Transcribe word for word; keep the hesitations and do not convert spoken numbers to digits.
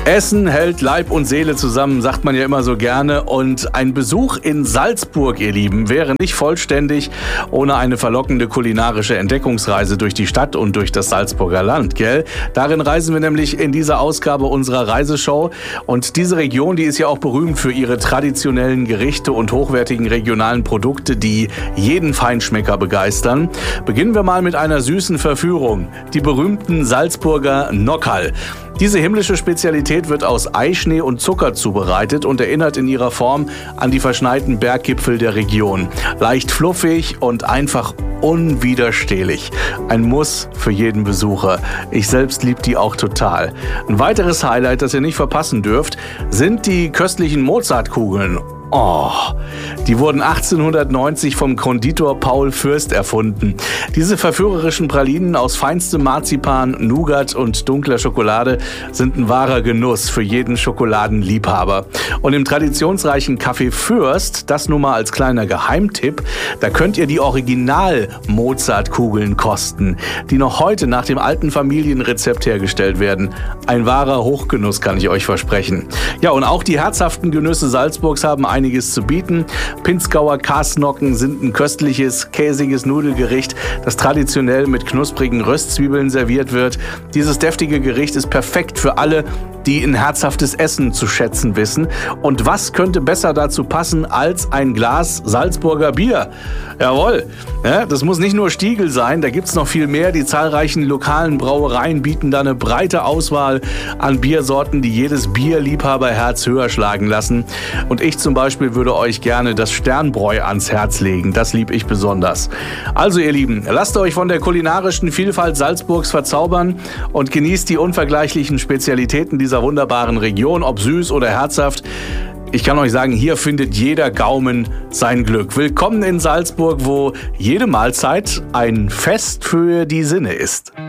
Essen hält Leib und Seele zusammen, sagt man ja immer so gerne. Und ein Besuch in Salzburg, ihr Lieben, wäre nicht vollständig ohne eine verlockende kulinarische Entdeckungsreise durch die Stadt und durch das Salzburger Land, gell? Darin reisen wir nämlich in dieser Ausgabe unserer Reiseshow. Und diese Region, die ist ja auch berühmt für ihre traditionellen Gerichte und hochwertigen regionalen Produkte, die jeden Feinschmecker begeistern. Beginnen wir mal mit einer süßen Verführung. Die berühmten Salzburger Nockerl. Diese himmlische Spezialität wird aus Eischnee und Zucker zubereitet und erinnert in ihrer Form an die verschneiten Berggipfel der Region. Leicht fluffig und einfach unwiderstehlich. Ein Muss für jeden Besucher. Ich selbst liebe die auch total. Ein weiteres Highlight, das ihr nicht verpassen dürft, sind die köstlichen Mozartkugeln. Oh, die wurden achtzehnhundertneunzig vom Konditor Paul Fürst erfunden. Diese verführerischen Pralinen aus feinstem Marzipan, Nougat und dunkler Schokolade sind ein wahrer Genuss für jeden Schokoladenliebhaber. Und im traditionsreichen Café Fürst, das nun mal als kleiner Geheimtipp, da könnt ihr die Original-Mozartkugeln kosten, die noch heute nach dem alten Familienrezept hergestellt werden. Ein wahrer Hochgenuss, kann ich euch versprechen. Ja, und auch die herzhaften Genüsse Salzburgs haben einiges zu bieten. Pinzgauer Kasnocken sind ein köstliches, käsiges Nudelgericht, das traditionell mit knusprigen Röstzwiebeln serviert wird. Dieses deftige Gericht ist perfekt für alle, die ein herzhaftes Essen zu schätzen wissen. Und was könnte besser dazu passen als ein Glas Salzburger Bier? Jawohl, ja, das muss nicht nur Stiegl sein, da gibt's noch viel mehr. Die zahlreichen lokalen Brauereien bieten da eine breite Auswahl an Biersorten, die jedes Bierliebhaberherz höher schlagen lassen. Und ich zum Beispiel würde euch gerne das Sternbräu ans Herz legen. Das lieb ich besonders. Also ihr Lieben, lasst euch von der kulinarischen Vielfalt Salzburgs verzaubern und genießt die unvergleichlichen Spezialitäten dieser wunderbaren Region, ob süß oder herzhaft. Ich kann euch sagen, hier findet jeder Gaumen sein Glück. Willkommen in Salzburg, wo jede Mahlzeit ein Fest für die Sinne ist.